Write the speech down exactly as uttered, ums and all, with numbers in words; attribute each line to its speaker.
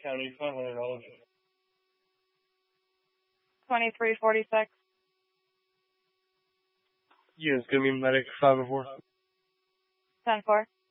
Speaker 1: County, five hundred dollars.
Speaker 2: twenty-three forty-six.
Speaker 1: Unit's gonna be medic five oh four.
Speaker 2: ten four.